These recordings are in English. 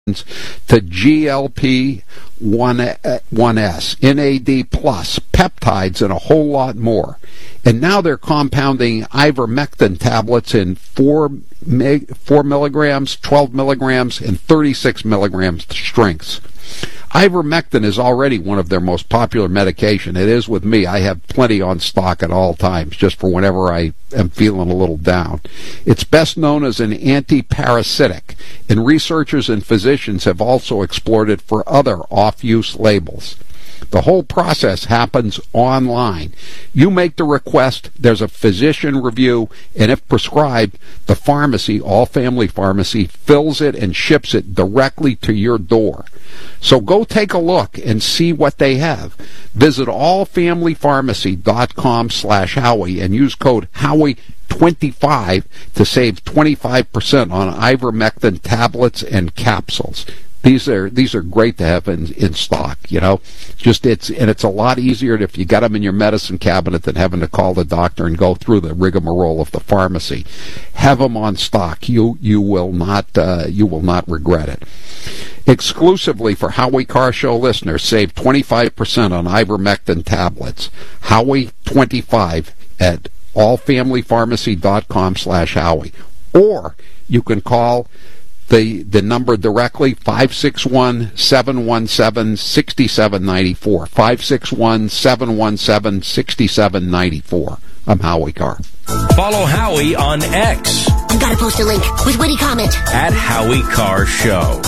to GLP-1S, NAD+, peptides, and a whole lot more. And now they're compounding ivermectin tablets in 4 milligrams, 12 milligrams, and 36 milligrams strengths. Ivermectin is already one of their most popular medication. It is with me. I have plenty on stock at all times, just for whenever I am feeling a little down. It's best known as an anti-parasitic, and researchers and physicians have also explored it for other off-use labels. The whole process happens online. You make the request, there's a physician review, and if prescribed, the pharmacy, All Family Pharmacy, fills it and ships it directly to your door. So go take a look and see what they have. Visit allfamilypharmacy.com/Howie and use code Howie25 to save 25% on ivermectin tablets and capsules. These are great to have in stock, you know. It's a lot easier if you got them in your medicine cabinet than having to call the doctor and go through the rigmarole of the pharmacy. Have them on stock. You will not regret it. Exclusively for Howie Carr Show listeners, save 25% on ivermectin tablets. Howie25 at allfamilypharmacy.com/Howie. Or you can call the number directly, 561-717-6794. 561-717-6794. I'm Howie Carr. Follow Howie on X. You gotta post a link with witty comment. At Howie Carr Show.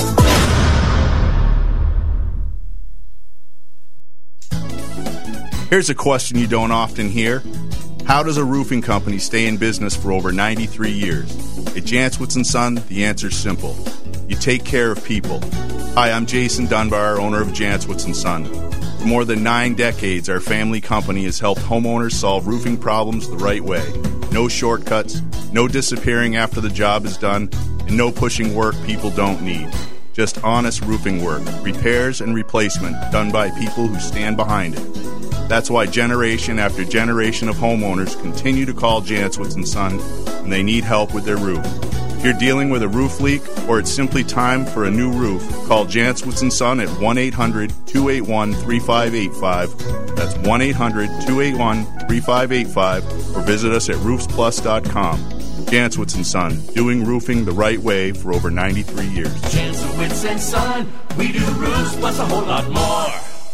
Here's a question you don't often hear. How does a roofing company stay in business for over 93 years? At Jantzwitz & Son, the answer's simple. You take care of people. Hi, I'm Jason Dunbar, owner of Jantzwitz & Son. For more than 9 decades, our family company has helped homeowners solve roofing problems the right way. No shortcuts, no disappearing after the job is done, and no pushing work people don't need. Just honest roofing work, repairs and replacement done by people who stand behind it. That's why generation after generation of homeowners continue to call Jantzwitz & Son when they need help with their roof. If you're dealing with a roof leak or it's simply time for a new roof, call Jantzwitz & Son at 1-800-281-3585. That's 1-800-281-3585 or visit us at roofsplus.com. Jantzwitz & Son, doing roofing the right way for over 93 years. Jantzwitz & Son, we do roofs plus a whole lot more.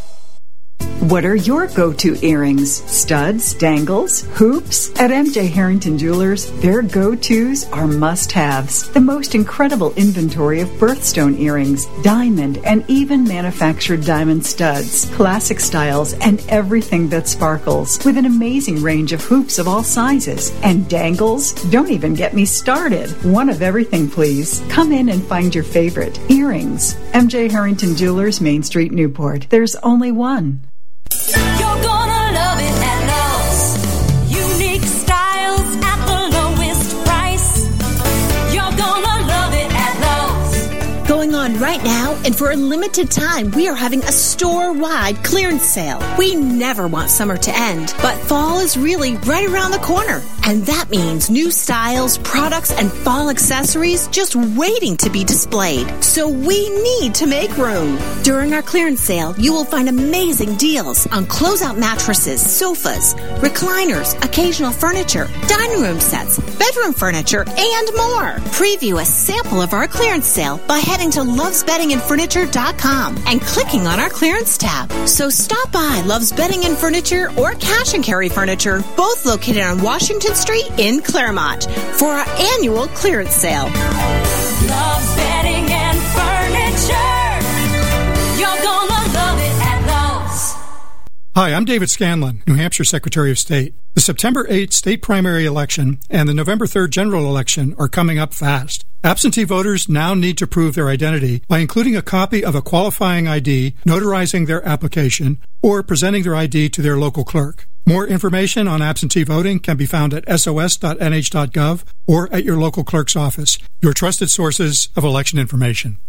What are your go-to earrings? Studs, dangles, hoops? At M.J. Harrington Jewelers, their go-tos are must-haves. The most incredible inventory of birthstone earrings, diamond, and even manufactured diamond studs, classic styles, and everything that sparkles, with an amazing range of hoops of all sizes. And dangles? Don't even get me started. One of everything, please. Come in and find your favorite. Earrings. M.J. Harrington Jewelers, Main Street, Newport. There's only one. You're gonna love it at Lowe's. Unique styles at the lowest price. You're gonna love it at Lowe's. Going on right now, and for a limited time, we are having a store-wide clearance sale. We never want summer to end, but fall is really right around the corner. And that means new styles, products, and fall accessories just waiting to be displayed. So we need to make room. During our clearance sale, you will find amazing deals on closeout mattresses, sofas, recliners, occasional furniture, dining room sets, bedroom furniture, and more. Preview a sample of our clearance sale by heading to lovesbeddingandfurniture.com and clicking on our clearance tab. So stop by Love's Bedding and Furniture or Cash and Carry Furniture, both located on Washington Street in Claremont, for our annual clearance sale. Love's Bedding and Furniture. You're gonna love it at Lowe's. Hi, I'm David Scanlon, New Hampshire Secretary of State. The September 8th state primary election and the November 3rd general election are coming up fast. Absentee voters now need to prove their identity by including a copy of a qualifying ID, notarizing their application, or presenting their ID to their local clerk. More information on absentee voting can be found at sos.nh.gov or at your local clerk's office, your trusted sources of election information.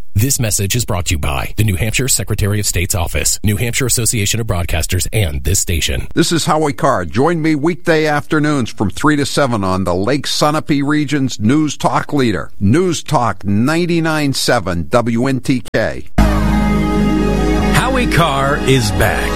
This message is brought to you by the New Hampshire Secretary of State's Office, New Hampshire Association of Broadcasters, and this station. This is Howie Carr. Join me weekday afternoons from 3 to 7 on the Lake Sunapee region's News Talk leader, News Talk 99.7 WNTK. Howie Carr is back.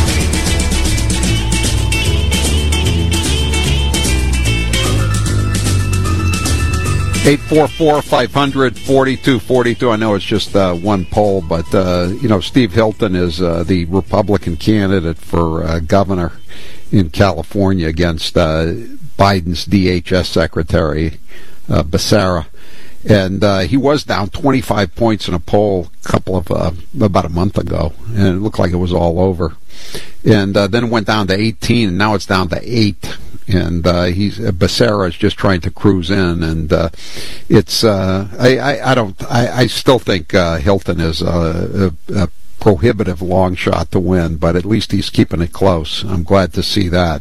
844-500-4242. I know it's just one poll, but, Steve Hilton is the Republican candidate for governor in California against Biden's DHS Secretary, Becerra. And he was down 25 points in a poll about a month ago, and it looked like it was all over. And then it went down to 18, and now it's down to 8. And Becerra is just trying to cruise in, and it's I still think Hilton is a prohibitive long shot to win, but at least he's keeping it close. I'm glad to see that.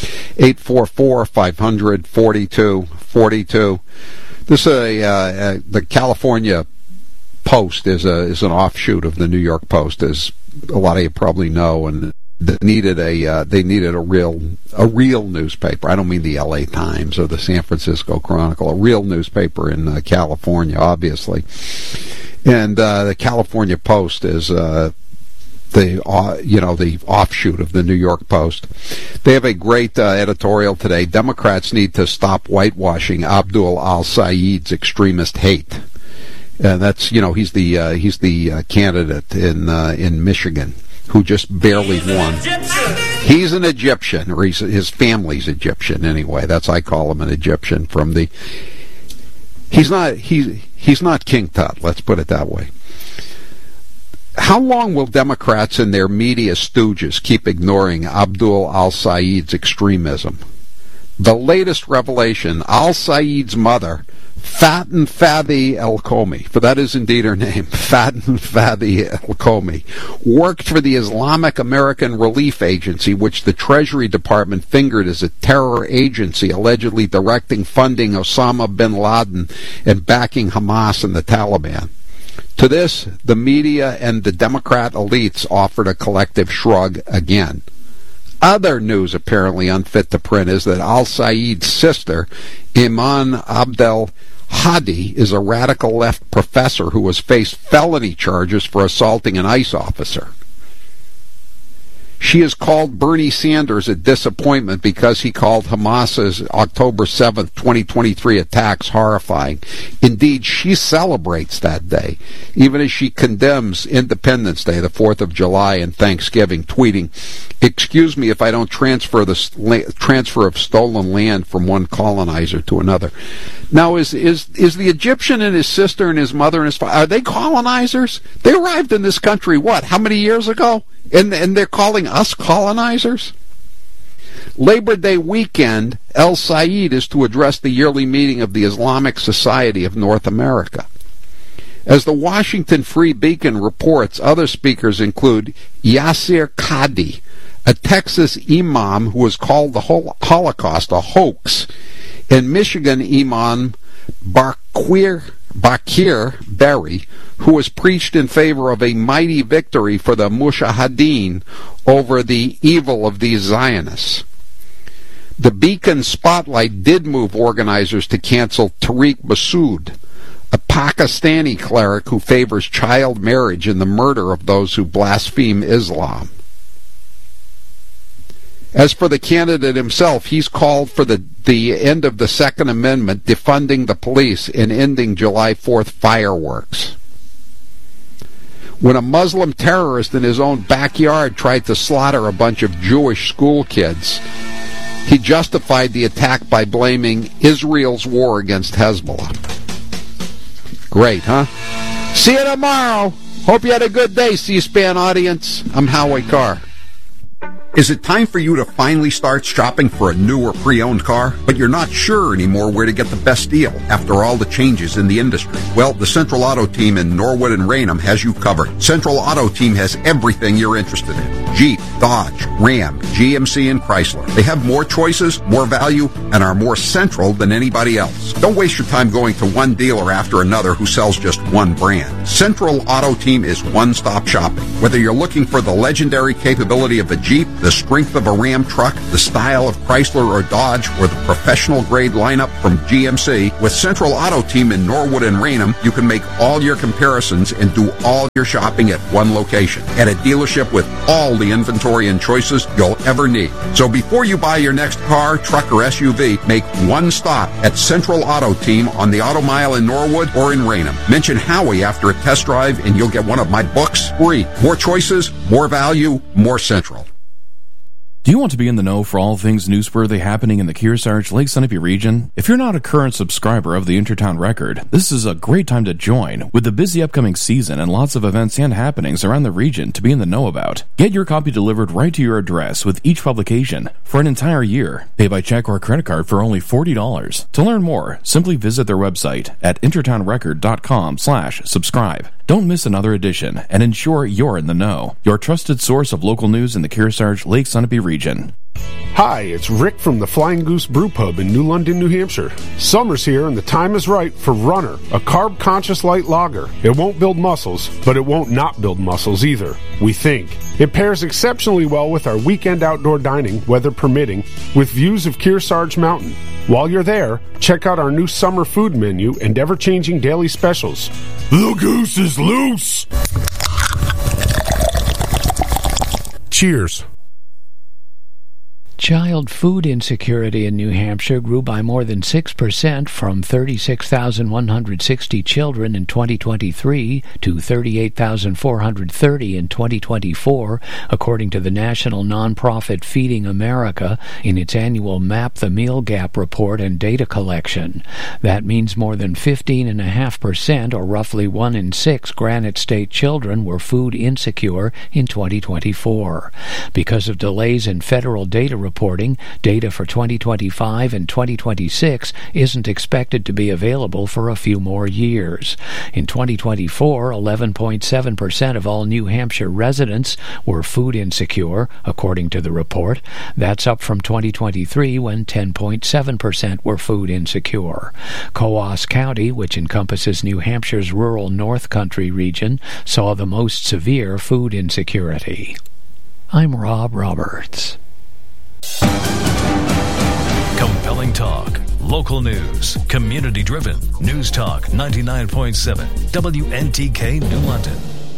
844-500-4242. This the California Post is an offshoot of the New York Post, as a lot of you probably know, and they needed a real newspaper. I don't mean the L.A. Times or the San Francisco Chronicle. A real newspaper in California, obviously. And the California Post is the offshoot of the New York Post. They have a great editorial today. Democrats need to stop whitewashing Abdul al-Sayed's extremist hate. And that's he's the candidate in Michigan who just barely won. He's an Egyptian, or his family's Egyptian anyway. I call him an Egyptian from the. He's not King Tut. Let's put it that way. How long will Democrats and their media stooges keep ignoring Abdul al-Sayed's extremism? The latest revelation: al-Sayed's mother, Faten Fadi El-Komi, for that is indeed her name, Faten Fadi El-Komi, worked for the Islamic American Relief Agency, which the Treasury Department fingered as a terror agency, allegedly directing funding Osama bin Laden and backing Hamas and the Taliban. To this, the media and the Democrat elites offered a collective shrug again. Other news apparently unfit to print is that al-Sayed's sister, Iman Abdel Hadi, is a radical left professor who has faced felony charges for assaulting an ICE officer. She has called Bernie Sanders a disappointment because he called Hamas's October 7th, 2023 attacks horrifying. Indeed, she celebrates that day, even as she condemns Independence Day, the 4th of July, and Thanksgiving, tweeting, "Excuse me if I don't transfer of stolen land from one colonizer to another." Now, is the Egyptian and his sister and his mother and his father, are they colonizers? They arrived in this country, how many years ago? And they're calling us colonizers? Labor Day weekend, El-Sayed is to address the yearly meeting of the Islamic Society of North America. As the Washington Free Beacon reports, other speakers include Yasir Qadi, a Texas imam who has called the Holocaust a hoax, and Michigan imam Bakir Berry, who has preached in favor of a mighty victory for the Mujahideen over the evil of these Zionists. The Beacon spotlight did move organizers to cancel Tariq Masood, a Pakistani cleric who favors child marriage and the murder of those who blaspheme Islam. As for the candidate himself, he's called for the end of the Second Amendment, defunding the police, and ending July 4th fireworks. When a Muslim terrorist in his own backyard tried to slaughter a bunch of Jewish school kids, he justified the attack by blaming Israel's war against Hezbollah. Great, huh? See you tomorrow. Hope you had a good day, C-SPAN audience. I'm Howie Carr. Is it time for you to finally start shopping for a new or pre-owned car, but you're not sure anymore where to get the best deal after all the changes in the industry? Well, the Central Auto Team in Norwood and Raynham has you covered. Central Auto Team has everything you're interested in. Jeep, Dodge, Ram, GMC, and Chrysler. They have more choices, more value, and are more central than anybody else. Don't waste your time going to one dealer after another who sells just one brand. Central Auto Team is one-stop shopping. Whether you're looking for the legendary capability of a Jeep, the strength of a Ram truck, the style of Chrysler or Dodge, or the professional-grade lineup from GMC, with Central Auto Team in Norwood and Raynham, you can make all your comparisons and do all your shopping at one location, at a dealership with all the inventory and choices you'll ever need. So before you buy your next car, truck, or SUV, make one stop at Central Auto Team on the Auto Mile in Norwood or in Raynham. Mention Howie after a test drive and you'll get one of my books free. More choices, more value, more Central. Do you want to be in the know for all things newsworthy happening in the Kearsarge Lake Sunapee region? If you're not a current subscriber of the Intertown Record, this is a great time to join. With the busy upcoming season and lots of events and happenings around the region to be in the know about, get your copy delivered right to your address with each publication for an entire year. Pay by check or credit card for only $40. To learn more, simply visit their website at intertownrecord.com/subscribe. Don't miss another edition and ensure you're in the know. Your trusted source of local news in the Kearsarge Lake Sunapee region. Hi, it's Rick from the Flying Goose Brew Pub in New London, New Hampshire. Summer's here and the time is right for Runner, a carb-conscious light lager. It won't build muscles, but it won't not build muscles either, we think. It pairs exceptionally well with our weekend outdoor dining, weather permitting, with views of Kearsarge Mountain. While you're there, check out our new summer food menu and ever-changing daily specials. The goose is loose! Cheers. Child food insecurity in New Hampshire grew by more than 6% from 36,160 children in 2023 to 38,430 in 2024, according to the national nonprofit Feeding America in its annual Map the Meal Gap report and data collection. That means more than 15.5%, or roughly 1 in 6 Granite State children were food insecure in 2024. Because of delays in federal data reporting, data for 2025 and 2026 isn't expected to be available for a few more years. In 2024, 11.7% of all New Hampshire residents were food insecure, according to the report. That's up from 2023, when 10.7% were food insecure. Coos County, which encompasses New Hampshire's rural North Country region, saw the most severe food insecurity. I'm Rob Roberts. Compelling talk, local news, community-driven. News Talk 99.7, WNTK New London.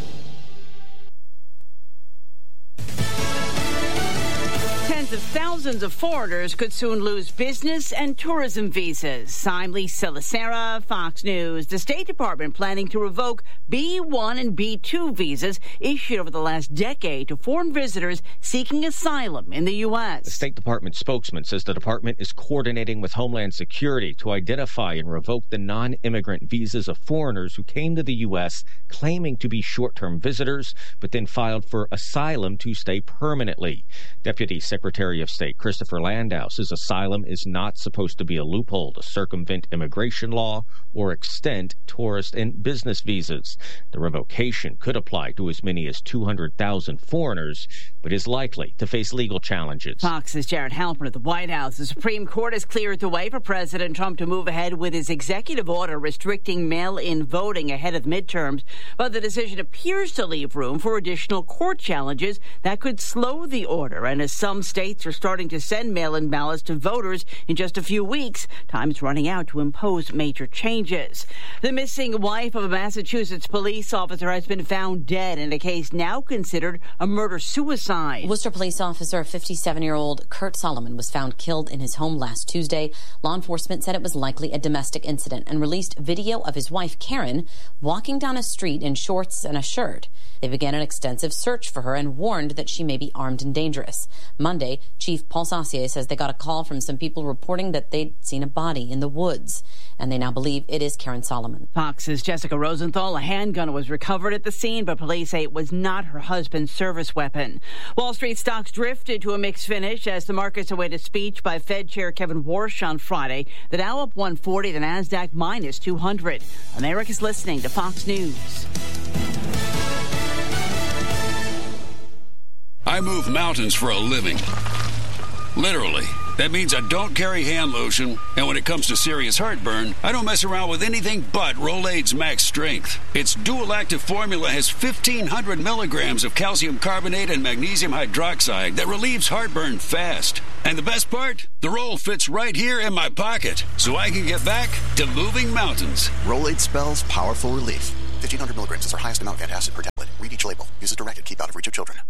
Tens of thousands of foreigners could soon lose business and tourism visas. I'm Lisa Lacera, Fox News. The State Department planning to revoke B1 and B2 visas issued over the last decade to foreign visitors seeking asylum in the U.S. The State Department spokesman says the department is coordinating with Homeland Security to identify and revoke the non-immigrant visas of foreigners who came to the U.S. claiming to be short-term visitors, but then filed for asylum to stay permanently. Deputy Secretary of State Christopher Landau says asylum is not supposed to be a loophole to circumvent immigration law or extend tourist and business visas. The revocation could apply to as many as 200,000 foreigners, but is likely to face legal challenges. Fox's Jared Halpern at the White House. The Supreme Court has cleared the way for President Trump to move ahead with his executive order restricting mail-in voting ahead of midterms, but the decision appears to leave room for additional court challenges that could slow the order. And as some states are starting to send mail-in ballots to voters in just a few weeks, time's running out to impose major changes. The missing wife of a Massachusetts police officer has been found dead in a case now considered a murder-suicide. Worcester police officer 57-year-old Kurt Solomon was found killed in his home last Tuesday. Law enforcement said it was likely a domestic incident and released video of his wife, Karen, walking down a street in shorts and a shirt. They began an extensive search for her and warned that she may be armed and dangerous. Monday, Chief Paul Saucier says they got a call from some people reporting that they'd seen a body in the woods, and they now believe it is Karen Solomon. Fox's Jessica Rosenthal. A handgun was recovered at the scene, but police say it was not her husband's service weapon. Wall Street stocks drifted to a mixed finish as the markets await a speech by Fed Chair Kevin Warsh on Friday. The Dow up 140, the NASDAQ minus 200. America's listening to Fox News. I'm I move mountains for a living. Literally. That means I don't carry hand lotion, and when it comes to serious heartburn, I don't mess around with anything but Rolaids Max Strength. Its dual-active formula has 1,500 milligrams of calcium carbonate and magnesium hydroxide that relieves heartburn fast. And the best part? The roll fits right here in my pocket, so I can get back to moving mountains. Rolaids spells powerful relief. 1,500 milligrams is our highest amount of antacid per tablet. Read each label. Use as directed. Keep out of reach of children.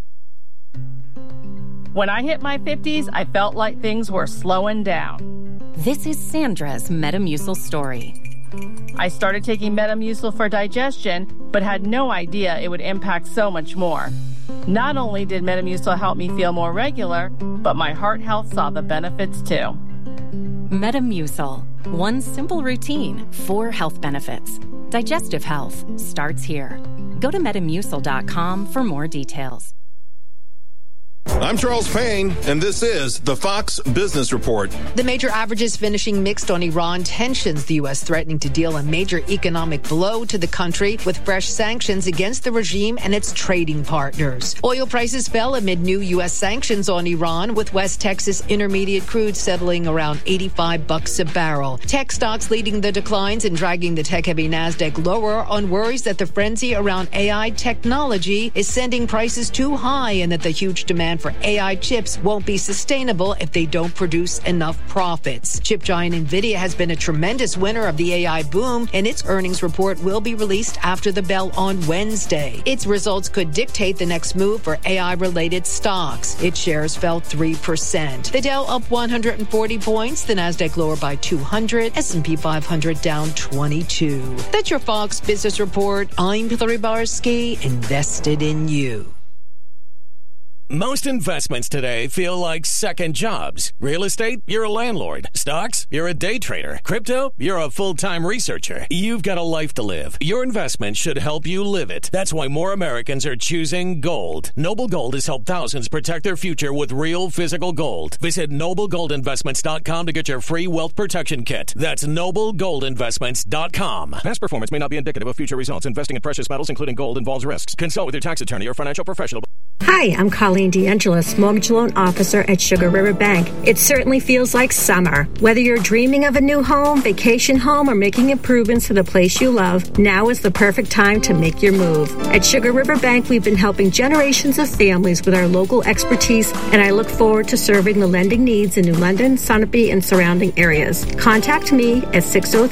When I hit my 50s, I felt like things were slowing down. This is Sandra's Metamucil story. I started taking Metamucil for digestion, but had no idea it would impact so much more. Not only did Metamucil help me feel more regular, but my heart health saw the benefits too. Metamucil. One simple routine, 4 health benefits. Digestive health starts here. Go to Metamucil.com for more details. I'm Charles Payne, and this is the Fox Business Report. The major averages finishing mixed on Iran tensions, the U.S. threatening to deal a major economic blow to the country with fresh sanctions against the regime and its trading partners. Oil prices fell amid new U.S. sanctions on Iran, with West Texas Intermediate crude settling around $85 a barrel. Tech stocks leading the declines and dragging the tech-heavy NASDAQ lower on worries that the frenzy around AI technology is sending prices too high and that the huge demand for AI chips won't be sustainable if they don't produce enough profits. Chip giant NVIDIA has been a tremendous winner of the AI boom, and its earnings report will be released after the bell on Wednesday. Its results could dictate the next move for AI-related stocks. Its shares fell 3%. The Dow up 140 points, the NASDAQ lower by 200, S&P 500 down 22. That's your Fox Business Report. I'm Hillary Barsky, invested in you. Most investments today feel like second jobs. Real estate, you're a landlord. Stocks, you're a day trader. Crypto, you're a full-time researcher. You've got a life to live. Your investment should help you live it. That's why more Americans are choosing gold. Noble Gold has helped thousands protect their future with real physical gold. Visit NobleGoldInvestments.com to get your free wealth protection kit. That's NobleGoldInvestments.com. Past performance may not be indicative of future results. Investing in precious metals, including gold, involves risks. Consult with your tax attorney or financial professional. Hi, I'm Colleen DeAngelis, Mortgage Loan Officer at Sugar River Bank. It certainly feels like summer. Whether you're dreaming of a new home, vacation home, or making improvements to the place you love, now is the perfect time to make your move. At Sugar River Bank, we've been helping generations of families with our local expertise, and I look forward to serving the lending needs in New London, Sunapee, and surrounding areas. Contact me at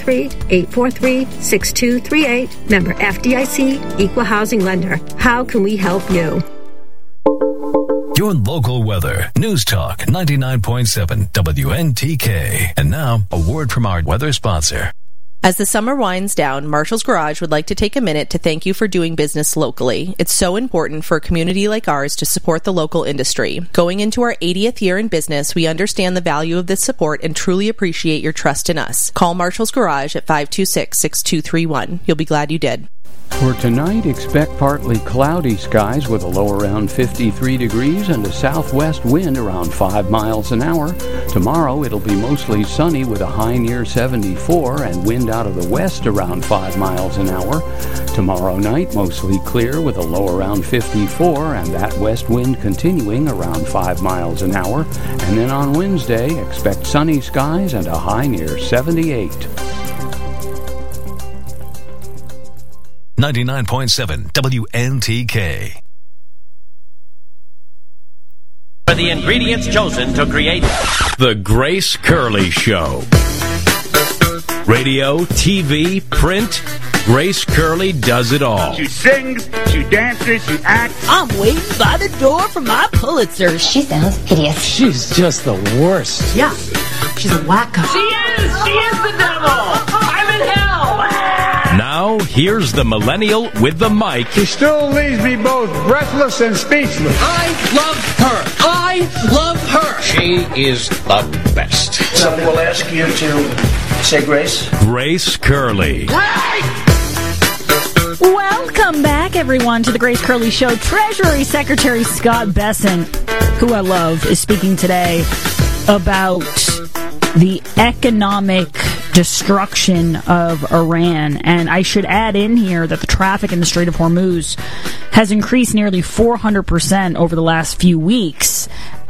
603-843-6238. Member FDIC, Equal Housing Lender. How can we help you? Your local weather. News Talk 99.7 WNTK. And now, a word from our weather sponsor. As the summer winds down, Marshall's Garage would like to take a minute to thank you for doing business locally. It's so important for a community like ours to support the local industry. Going into our 80th year in business, we understand the value of this support and truly appreciate your trust in us. Call Marshall's Garage at 526-6231. You'll be glad you did. For tonight, expect partly cloudy skies with a low around 53 degrees and a southwest wind around 5 miles an hour. Tomorrow, it'll be mostly sunny with a high near 74 and wind out of the west around 5 miles an hour. Tomorrow night, mostly clear with a low around 54 and that west wind continuing around 5 miles an hour. And then on Wednesday, expect sunny skies and a high near 78. 99.7 WNTK. For the ingredients chosen to create The Grace Curley Show. Radio, TV, print, Grace Curley does it all. She sings, she dances, she acts. I'm waiting by the door for my Pulitzer. She sounds hideous. She's just the worst. Yeah, she's a wacko. She is the devil. I'm in hell. Now, here's the millennial with the mic. She still leaves me both breathless and speechless. I love her. She is the best. Somebody will ask you to say grace. Grace Curley. Welcome back, everyone, to the Grace Curley Show. Treasury Secretary Scott Bessent, who I love, is speaking today about the economic destruction of Iran. And I should add in here that the traffic in the Strait of Hormuz has increased nearly 400% over the last few weeks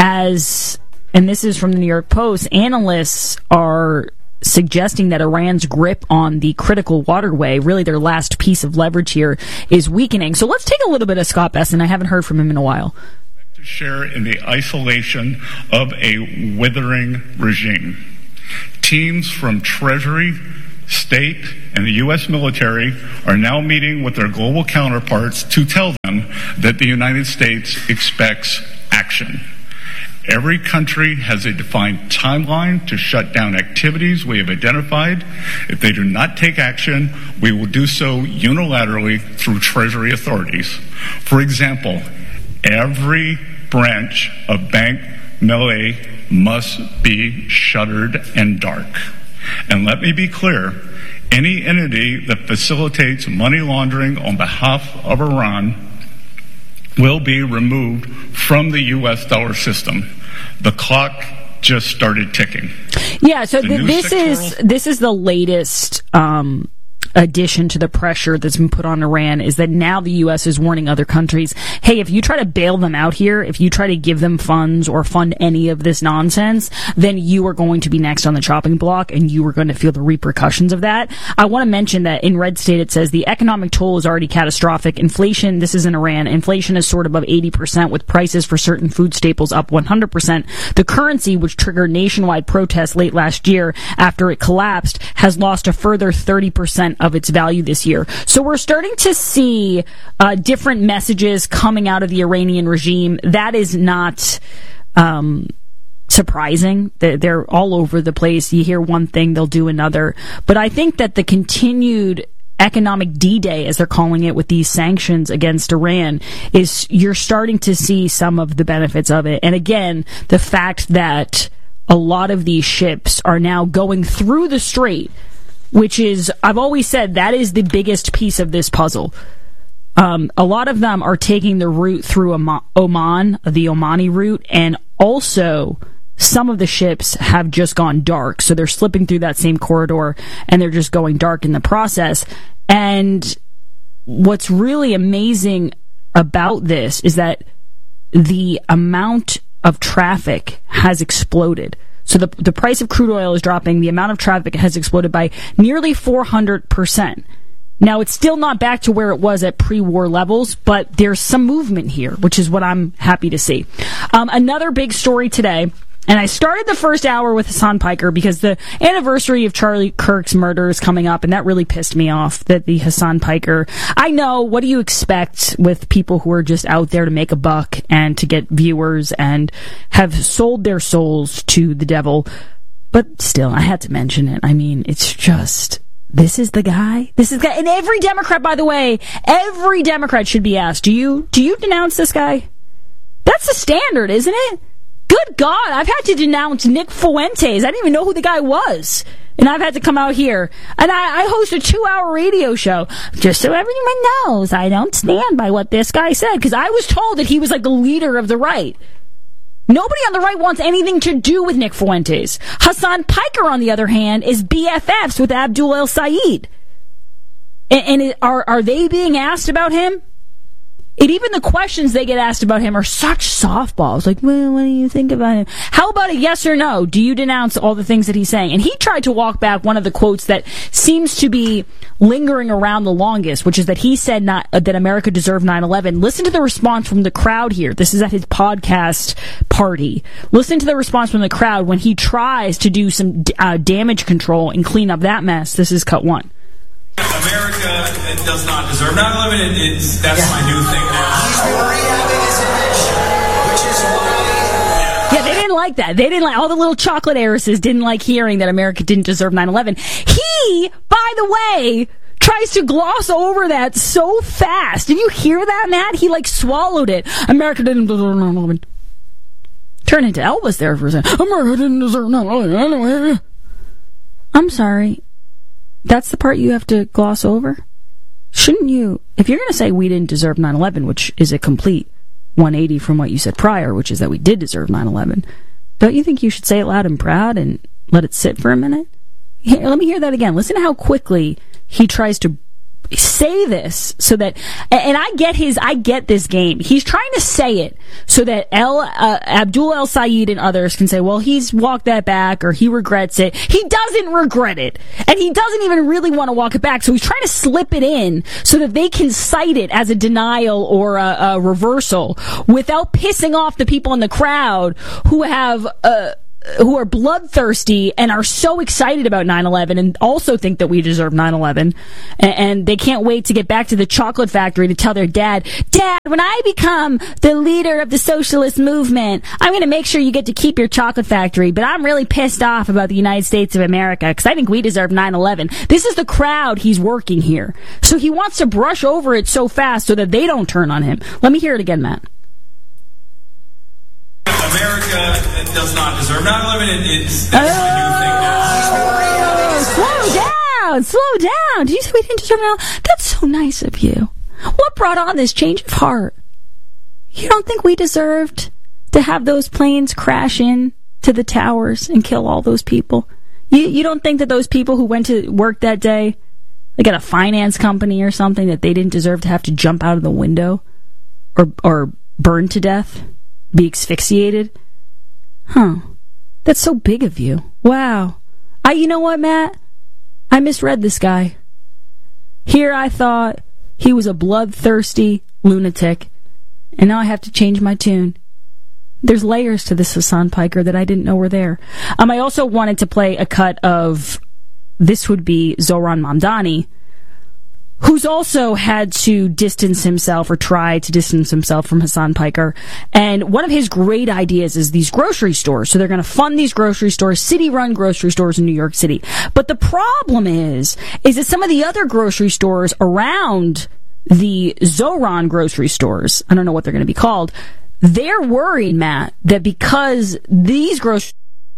and this is from the New York Post, analysts are suggesting that Iran's grip on the critical waterway, really their last piece of leverage here, is weakening. So let's take a little bit of Scott Besson. I haven't heard from him in a while. To share in the isolation of a withering regime. Teams from Treasury, State, and the U.S. military are now meeting with their global counterparts to tell them that the United States expects action. Every country has a defined timeline to shut down activities we have identified. If they do not take action, we will do so unilaterally through Treasury authorities. For example, every branch of Bank Melay must be shuttered and dark. And let me be clear, any entity that facilitates money laundering on behalf of Iran will be removed from the U.S. dollar system. The clock just started ticking. Yeah, so this is the latest addition to the pressure that's been put on Iran, is that now the U.S. is warning other countries, hey, if you try to bail them out here, if you try to give them funds or fund any of this nonsense, then you are going to be next on the chopping block and you are going to feel the repercussions of that. I want to mention that in Red State it says the economic toll is already catastrophic. Inflation, this is in Iran, inflation is soared above 80% with prices for certain food staples up 100%. The currency, which triggered nationwide protests late last year after it collapsed, has lost a further 30% of its value this year. So we're starting to see different messages coming out of the Iranian regime. That is not surprising. They're all over the place. You hear one thing, they'll do another. But I think that the continued economic D-Day, as they're calling it, with these sanctions against Iran, is you're starting to see some of the benefits of it. And again, the fact that a lot of these ships are now going through the strait, which is, I've always said, that is the biggest piece of this puzzle. A lot of them are taking the route through Oman, the Omani route, and also some of the ships have just gone dark. So they're slipping through that same corridor and they're just going dark in the process. And what's really amazing about this is that the amount of traffic has exploded. So the price of crude oil is dropping. The amount of traffic has exploded by nearly 400%. Now, it's still not back to where it was at pre-war levels, but there's some movement here, which is what I'm happy to see. Another big story today, and I started the first hour with Hassan Piker because the anniversary of Charlie Kirk's murder is coming up, and that really pissed me off, that the Hassan Piker. I know, what do you expect with people who are just out there to make a buck and to get viewers and have sold their souls to the devil? But still, I had to mention it. I mean, it's just, this is the guy. This is the guy. And every Democrat, by the way, every Democrat should be asked, do you denounce this guy? That's the standard, isn't it? Good God, I've had to denounce Nick Fuentes. I didn't even know who the guy was. And I've had to come out here. And I host a 2-hour radio show. Just so everyone knows, I don't stand by what this guy said. Because I was told that he was like the leader of the right. Nobody on the right wants anything to do with Nick Fuentes. Hassan Piker, on the other hand, is BFFs with Abdul El Sayed. And are they being asked about him? And even the questions they get asked about him are such softballs. Like, well, what do you think about him? How about a yes or no? Do you denounce all the things that he's saying? And he tried to walk back one of the quotes that seems to be lingering around the longest, which is that he said that America deserved 9/11. Listen to the response from the crowd here. This is at his podcast party. Listen to the response from the crowd when he tries to do some damage control and clean up that mess. This is cut one. America does not deserve 9/11. That's my new thing now. He's been rehabbing his image, which is why. Yeah, they didn't like that. They didn't like, all the little chocolate heiresses didn't like hearing that America didn't deserve 9/11. He, by the way, tries to gloss over that so fast. Did you hear that, Matt? He like swallowed it. America didn't deserve 9/11. Turned into Elvis there for a second. America didn't deserve 9/11. I'm sorry. That's the part you have to gloss over? Shouldn't you, if you're going to say we didn't deserve 9/11, which is a complete 180 from what you said prior, which is that we did deserve 9/11, don't you think you should say it loud and proud and let it sit for a minute? Here, let me hear that again. Listen to how quickly he tries to say this so that, and I get this game. He's trying to say it so that Abdul El Sayed and others can say, well, he's walked that back or he regrets it. He doesn't regret it. And he doesn't even really want to walk it back. So he's trying to slip it in so that they can cite it as a denial or a reversal without pissing off the people in the crowd who are bloodthirsty and are so excited about 9/11 and also think that we deserve 9/11 and they can't wait to get back to the chocolate factory to tell their dad, when I become the leader of the socialist movement, I'm going to make sure you get to keep your chocolate factory, but I'm really pissed off about the United States of America because I think we deserve 9/11. This is the crowd he's working here. So he wants to brush over it so fast so that they don't turn on him. Let me hear it again, Matt. America does not deserve 9/11. That's my new thing now. Slow down. Did you say we didn't deserve 9/11? That's so nice of you. What brought on this change of heart? You don't think we deserved to have those planes crash in to the towers and kill all those people? You don't think that those people who went to work that day, like at a finance company or something, that they didn't deserve to have to jump out of the window or burn to death? Be asphyxiated? Huh. That's so big of you. Wow. You know what, Matt? I misread this guy. Here I thought he was a bloodthirsty lunatic, and now I have to change my tune. There's layers to this Hassan Piker that I didn't know were there. I also wanted to play a cut of, this would be Zohran Mamdani, who's also had to distance himself or try to distance himself from Hassan Piker. And one of his great ideas is these grocery stores. So they're going to fund these grocery stores, city-run grocery stores in New York City. But the problem is that some of the other grocery stores around the Zohran grocery stores, I don't know what they're going to be called, they're worried, Matt, that because these grocery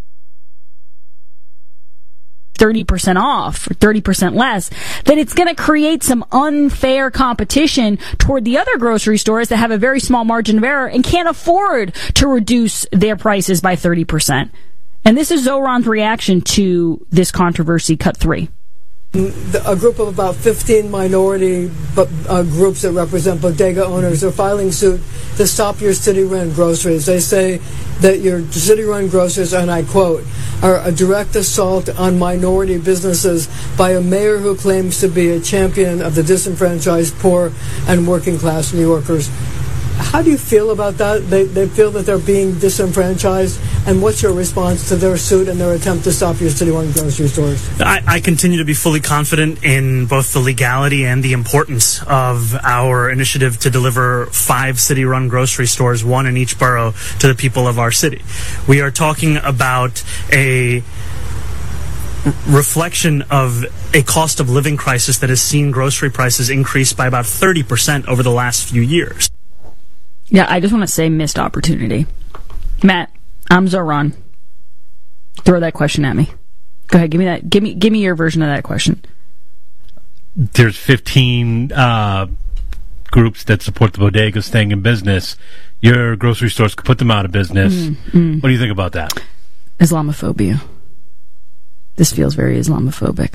30% off or 30% less, that it's going to create some unfair competition toward the other grocery stores that have a very small margin of error and can't afford to reduce their prices by 30%. And this is Zohran's reaction to this controversy, cut 3. A group of about 15 minority groups that represent bodega owners are filing suit to stop your city-run groceries. They say that your city-run groceries, and I quote, are a direct assault on minority businesses by a mayor who claims to be a champion of the disenfranchised, poor, and working-class New Yorkers. How do you feel about that? They feel that they're being disenfranchised, and what's your response to their suit and their attempt to stop your city-run grocery stores? I continue to be fully confident in both the legality and the importance of our initiative to deliver 5 city-run grocery stores, 1 in each borough, to the people of our city. We are talking about a reflection of a cost of living crisis that has seen grocery prices increase by about 30% over the last few years. Yeah, I just want to say missed opportunity. Matt, I'm Zohran. Throw that question at me. Go ahead, give me that. Give me your version of that question. There's 15 groups that support the bodegas staying in business. Your grocery stores could put them out of business. What do you think about that? Islamophobia. This feels very Islamophobic.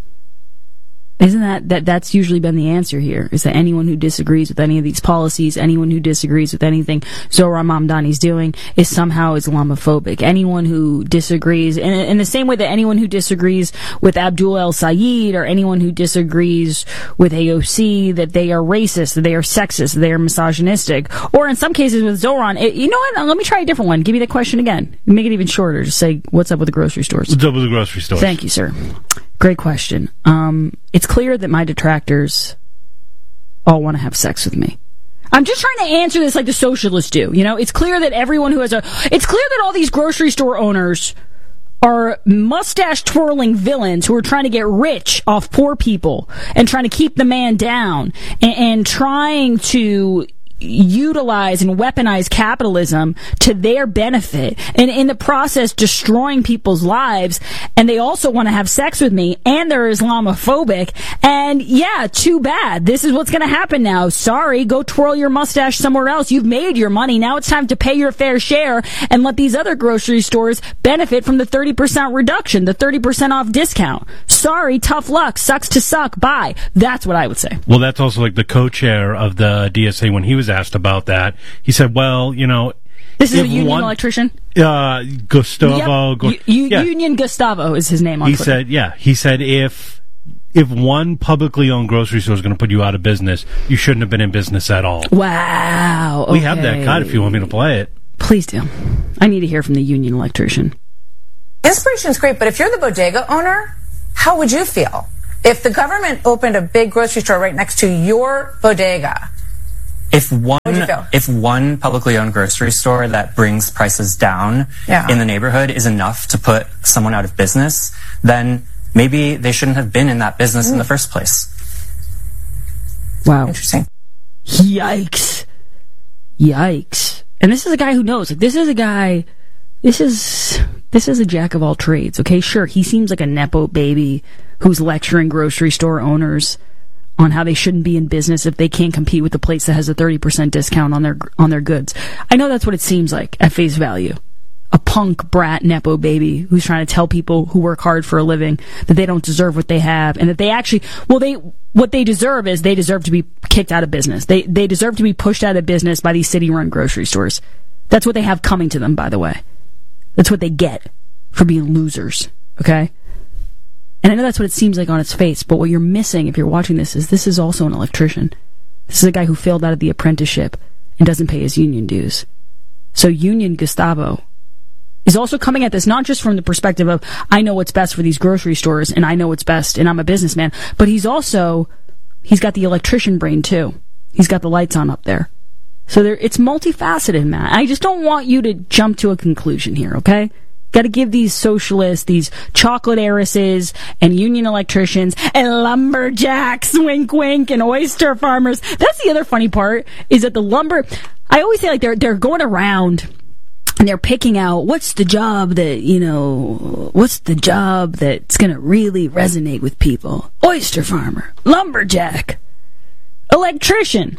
Isn't that's usually been the answer here, is that anyone who disagrees with any of these policies, anyone who disagrees with anything Zohran Mamdani's doing is somehow Islamophobic. Anyone who disagrees, in the same way that anyone who disagrees with Abdul El Sayed or anyone who disagrees with AOC, that they are racist, that they are sexist, that they are misogynistic, or in some cases with Zohran, you know what, let me try a different one. Give me the question again. Make it even shorter. Just say, what's up with the grocery stores? What's up with the grocery stores? Thank you, sir. Great question. It's clear that my detractors all want to have sex with me. I'm just trying to answer this like the socialists do. You know, it's clear that everyone who it's clear that all these grocery store owners are mustache twirling villains who are trying to get rich off poor people and trying to keep the man down and trying to utilize and weaponize capitalism to their benefit, and in the process destroying people's lives. And they also want to have sex with me, and they're Islamophobic. And yeah, too bad. This is what's going to happen now. Sorry, go twirl your mustache somewhere else. You've made your money. Now it's time to pay your fair share and let these other grocery stores benefit from the 30% reduction, the 30% off discount. Sorry, tough luck. Sucks to suck. Bye. That's what I would say. Well, that's also like the co-chair of the DSA when he was asked about that. He said, well, you know... This is a union electrician? Gustavo. Yep. Union Gustavo is his name on Twitter. He said if one publicly owned grocery store is going to put you out of business, you shouldn't have been in business at all. Wow. We have that cut if you want me to play it. Please do. I need to hear from the union electrician. Inspiration's great, but if you're the bodega owner, how would you feel? If the government opened a big grocery store right next to your bodega, if one publicly owned grocery store that brings prices down in the neighborhood is enough to put someone out of business, then maybe they shouldn't have been in that business in the first place. Wow. Interesting. Yikes. And this is a guy who knows. Like, this is a jack of all trades, okay? Sure, he seems like a Nepo baby who's lecturing grocery store owners on how they shouldn't be in business if they can't compete with the place that has a 30% discount on their goods. I know that's what it seems like at face value. A punk brat Nepo baby who's trying to tell people who work hard for a living that they don't deserve what they have, and that they actually, what they deserve is they deserve to be kicked out of business. They deserve to be pushed out of business by these city-run grocery stores. That's what they have coming to them, by the way. That's what they get for being losers, okay? And I know that's what it seems like on its face, but what you're missing if you're watching this is also an electrician. This is a guy who failed out of the apprenticeship and doesn't pay his union dues. So Union Gustavo is also coming at this not just from the perspective of, I know what's best for these grocery stores and I know what's best and I'm a businessman, but he's got the electrician brain too. He's got the lights on up there. So it's multifaceted, Matt. I just don't want you to jump to a conclusion here, okay? Got to give these socialists, these chocolate heiresses, and union electricians, and lumberjacks, wink wink, and oyster farmers. That's the other funny part, is that I always say, like, they're going around and they're picking out what's the job that's going to really resonate with people. Oyster farmer, lumberjack, electrician.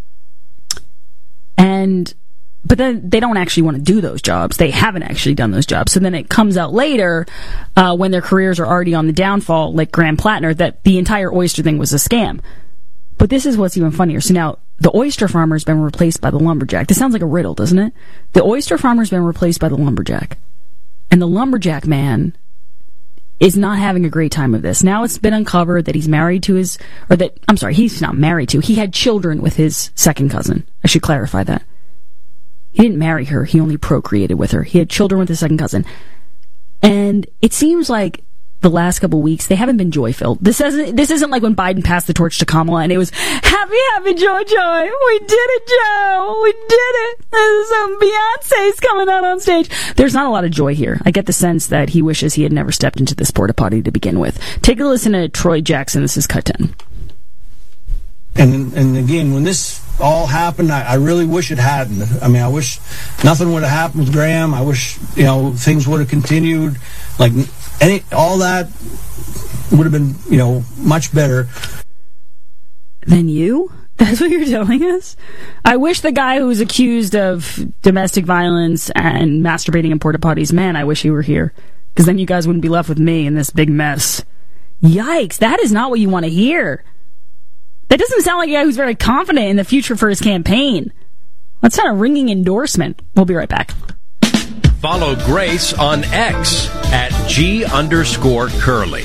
But then they don't actually want to do those jobs. They haven't actually done those jobs. So then it comes out later, when their careers are already on the downfall, like Graham Plattner, that the entire oyster thing was a scam. But this is what's even funnier. So now, the oyster farmer's been replaced by the lumberjack. This sounds like a riddle, doesn't it? The oyster farmer's been replaced by the lumberjack. And the lumberjack man is not having a great time of this. Now it's been uncovered that he's married to he's not married to. He had children with his second cousin. I should clarify that. He didn't marry her. He only procreated with her. He had children with his second cousin. And it seems like the last couple weeks, they haven't been joy-filled. This isn't like when Biden passed the torch to Kamala and it was happy, happy, joy, joy. We did it, Joe. We did it. Beyonce's coming out on stage. There's not a lot of joy here. I get the sense that he wishes he had never stepped into this porta potty to begin with. Take a listen to Troy Jackson. This is Cut 10. And again, when this all happened, I really wish it hadn't. I mean, I wish nothing would have happened with Graham. I wish, things would have continued. Like, all that would have been, much better. Than you? That's what you're telling us? I wish the guy who was accused of domestic violence and masturbating in porta potties, man, I wish he were here. Because then you guys wouldn't be left with me in this big mess. Yikes, that is not what you want to hear. That doesn't sound like a guy who's very confident in the future for his campaign. That's not a ringing endorsement. We'll be right back. Follow Grace on X at @G_Curly.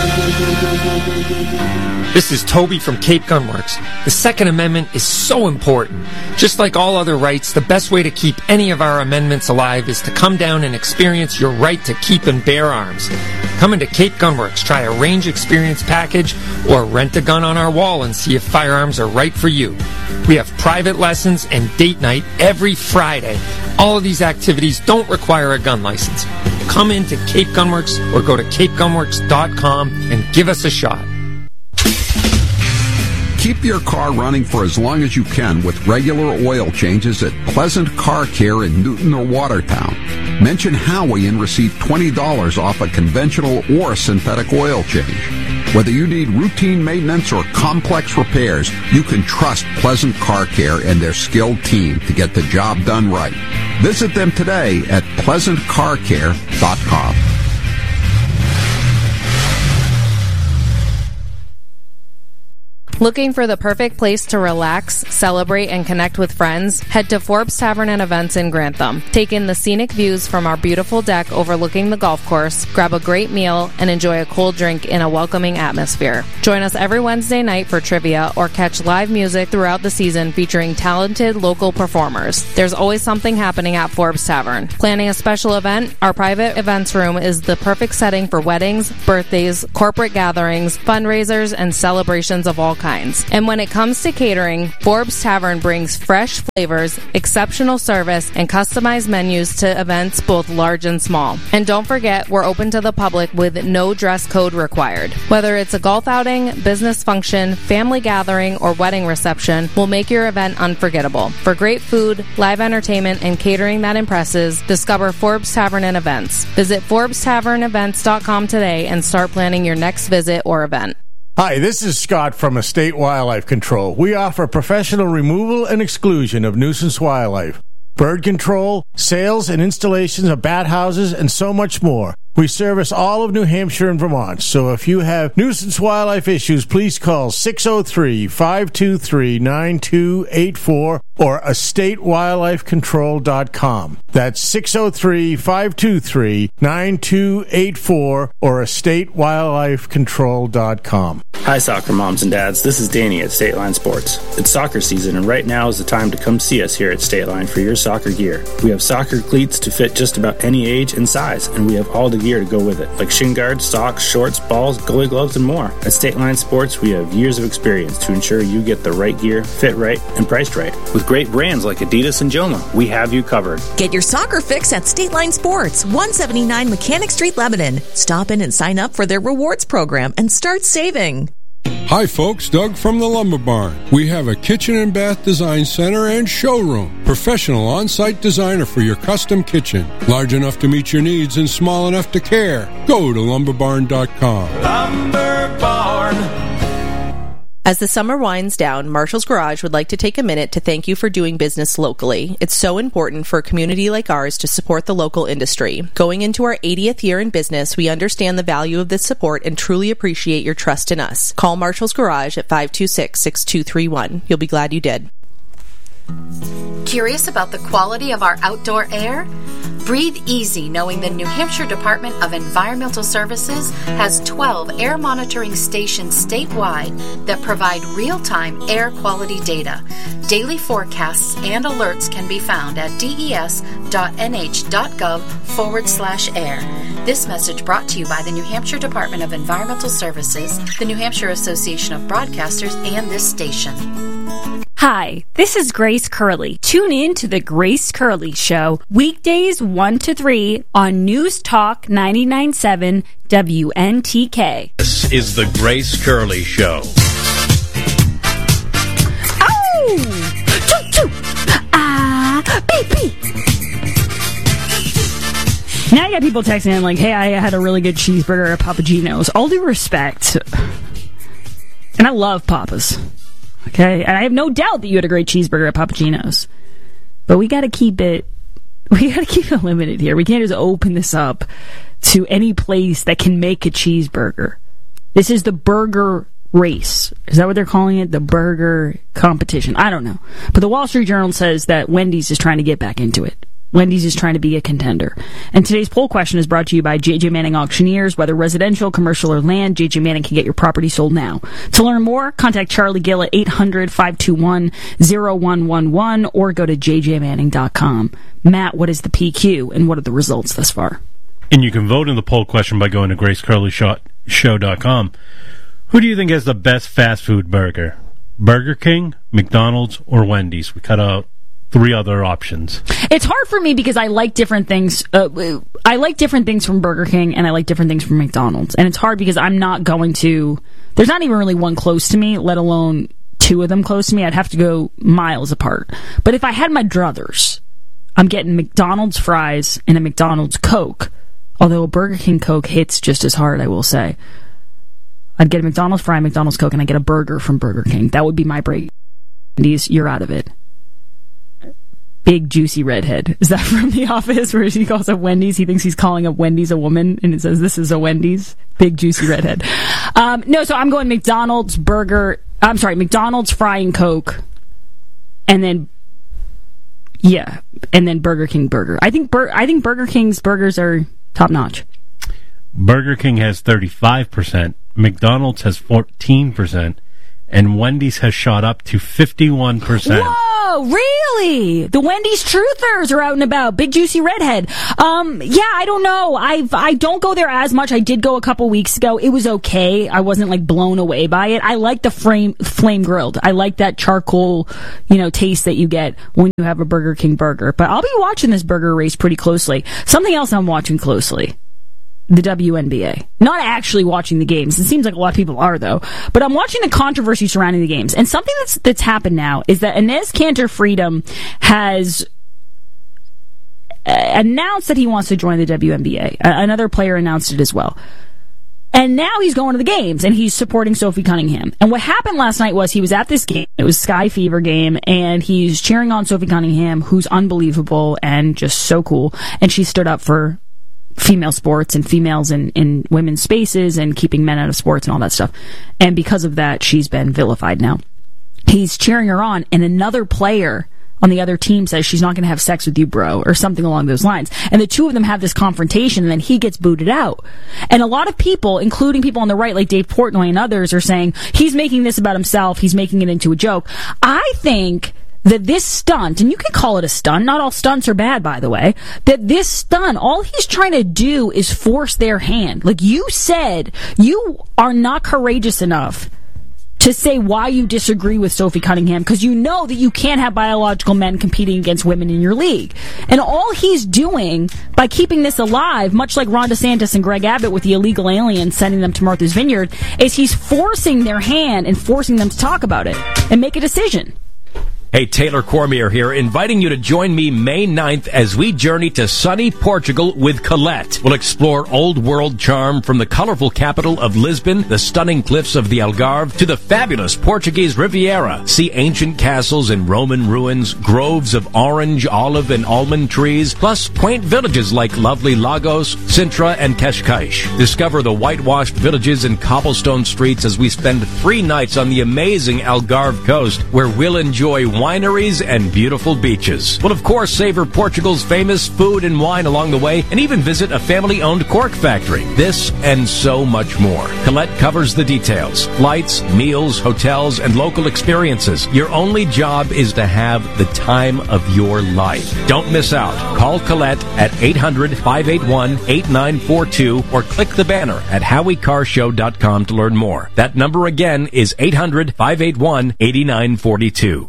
This is Toby from Cape Gunworks. The Second Amendment is so important. Just like all other rights, the best way to keep any of our amendments alive is to come down and experience your right to keep and bear arms. Come into Cape Gunworks, try a range experience package, or rent a gun on our wall and see if firearms are right for you. We have private lessons and date night every Friday. All of these activities don't require a gun license. Come into Cape Gunworks or go to capegunworks.com and give us a shot. Keep your car running for as long as you can with regular oil changes at Pleasant Car Care in Newton or Watertown. Mention Howie and receive $20 off a conventional or synthetic oil change. Whether you need routine maintenance or complex repairs, you can trust Pleasant Car Care and their skilled team to get the job done right. Visit them today at pleasantcarcare.com. Looking for the perfect place to relax, celebrate, and connect with friends? Head to Forbes Tavern and Events in Grantham. Take in the scenic views from our beautiful deck overlooking the golf course, grab a great meal, and enjoy a cold drink in a welcoming atmosphere. Join us every Wednesday night for trivia or catch live music throughout the season featuring talented local performers. There's always something happening at Forbes Tavern. Planning a special event? Our private events room is the perfect setting for weddings, birthdays, corporate gatherings, fundraisers, and celebrations of all kinds. And when it comes to catering, Forbes Tavern brings fresh flavors, exceptional service, and customized menus to events both large and small. And don't forget, we're open to the public with no dress code required. Whether it's a golf outing, business function, family gathering, or wedding reception, we'll make your event unforgettable. For great food, live entertainment, and catering that impresses, discover Forbes Tavern and Events. Visit ForbesTavernEvents.com today and start planning your next visit or event. Hi, this is Scott from Estate Wildlife Control. We offer professional removal and exclusion of nuisance wildlife, bird control, sales and installations of bat houses, and so much more. We service all of New Hampshire and Vermont, so if you have nuisance wildlife issues, please call 603-523-9284 or estatewildlifecontrol.com. That's 603-523-9284 or estatewildlifecontrol.com. Hi, soccer moms and dads. This is Danny at State Line Sports. It's soccer season, and right now is the time to come see us here at State Line for your soccer gear. We have soccer cleats to fit just about any age and size, and we have all the gear to go with it, like shin guards, socks, shorts, balls, goalie gloves, and more. At State Line Sports, we have years of experience to ensure you get the right gear, fit right, and priced right. With great brands like Adidas and Joma, we have you covered. Get your soccer fix at State Line Sports, 179 Mechanic Street, Lebanon. Stop in and sign up for their rewards program and start saving. Hi folks, Doug from the Lumber Barn. We have a kitchen and bath design center and showroom. Professional on-site designer for your custom kitchen. Large enough to meet your needs and small enough to care. Go to lumberbarn.com. Lumber Barn. As the summer winds down, Marshall's Garage would like to take a minute to thank you for doing business locally. It's so important for a community like ours to support the local industry. Going into our 80th year in business, we understand the value of this support and truly appreciate your trust in us. Call Marshall's Garage at 526-6231. You'll be glad you did. Curious about the quality of our outdoor air? Breathe easy knowing the New Hampshire Department of Environmental Services has 12 air monitoring stations statewide that provide real-time air quality data. Daily forecasts and alerts can be found at des.nh.gov/air. This message brought to you by the New Hampshire Department of Environmental Services, the New Hampshire Association of Broadcasters, and this station. Hi, this is Grace Curley. Tune in to The Grace Curley Show, weekdays 1 to 3 on News Talk 99.7 WNTK. This is The Grace Curley Show. Oh! Choo-choo! Ah, baby! Now you got people texting in like, hey, I had a really good cheeseburger at Papa Gino's. All due respect. And I love Papa's. Okay, and I have no doubt that you had a great cheeseburger at Papa Gino's. But we gotta keep it limited here. We can't just open this up to any place that can make a cheeseburger. This is the burger race. Is that what they're calling it? The burger competition. I don't know. But the Wall Street Journal says that Wendy's is trying to get back into it. Wendy's is trying to be a contender. And today's poll question is brought to you by J.J. Manning Auctioneers. Whether residential, commercial, or land, J.J. Manning can get your property sold now. To learn more, contact Charlie Gill at 800-521-0111 or go to jjmanning.com. Matt, what is the PQ and what are the results thus far? And you can vote in the poll question by going to gracecurleyshow.com. Who do you think has the best fast food burger? Burger King, McDonald's, or Wendy's? We cut out 3 other options. It's hard for me because I like different things. I like different things from Burger King and I like different things from McDonald's. And it's hard because I'm not going to... There's not even really one close to me, let alone two of them close to me, I'd have to go miles apart. But if I had my druthers, I'm getting McDonald's fries and a McDonald's Coke. Although a Burger King Coke hits just as hard, I will say. I'd get a McDonald's fry, McDonald's Coke, and I get a burger from Burger King. That would be my break. Wendy's, you're out of it. Big juicy redhead. Is that from The Office where he calls up Wendy's? He thinks he's calling up Wendy's a woman, and it says, this is a Wendy's. Big juicy redhead. No, so I'm going McDonald's McDonald's fry and Coke. And then, and then Burger King burger. I think Burger King's burgers are top notch. Burger King has 35%, McDonald's has 14%, and Wendy's has shot up to 51%. Whoa, really? The Wendy's truthers are out and about. Big juicy redhead. I don't know. I don't go there as much. I did go a couple weeks ago. It was okay. I wasn't like blown away by it. I like the flame grilled. I like that charcoal, taste that you get when you have a Burger King burger. But I'll be watching this burger race pretty closely. Something else I'm watching closely. The WNBA. Not actually watching the games. It seems like a lot of people are, though. But I'm watching the controversy surrounding the games. And something that's happened now is that Enes Kanter Freedom has announced that he wants to join the WNBA. Another player announced it as well. And now he's going to the games, and he's supporting Sophie Cunningham. And what happened last night was he was at this game. It was Sky Fever game, and he's cheering on Sophie Cunningham, who's unbelievable and just so cool. And she stood up for female sports and females in women's spaces and keeping men out of sports and all that stuff. And because of that, she's been vilified now. He's cheering her on, and another player on the other team says, she's not going to have sex with you, bro, or something along those lines. And the two of them have this confrontation, and then he gets booted out. And a lot of people, including people on the right, like Dave Portnoy and others, are saying, he's making this about himself, he's making it into a joke. I think that this stunt, and you can call it a stunt, not all stunts are bad, by the way, that this stunt, all he's trying to do is force their hand. Like you said, you are not courageous enough to say why you disagree with Sophie Cunningham, because you know that you can't have biological men competing against women in your league. And all he's doing by keeping this alive, much like Ron DeSantis and Greg Abbott with the illegal aliens sending them to Martha's Vineyard, is he's forcing their hand and forcing them to talk about it and make a decision. Hey, Taylor Cormier here, inviting you to join me May 9th as we journey to sunny Portugal with Colette. We'll explore old world charm from the colorful capital of Lisbon, the stunning cliffs of the Algarve, to the fabulous Portuguese Riviera. See ancient castles and Roman ruins, groves of orange, olive, and almond trees, plus quaint villages like lovely Lagos, Sintra, and Cascais. Discover the whitewashed villages and cobblestone streets as we spend 3 nights on the amazing Algarve coast, where we'll enjoy wineries and beautiful beaches. We'll of course savor Portugal's famous food and wine along the way, and even visit a family-owned cork factory. This and so much more. Colette covers the details. Flights, meals, hotels, and local experiences. Your only job is to have the time of your life. Don't miss out. Call Colette at 800-581-8942 or click the banner at HowieCarShow.com to learn more. That number again is 800-581-8942.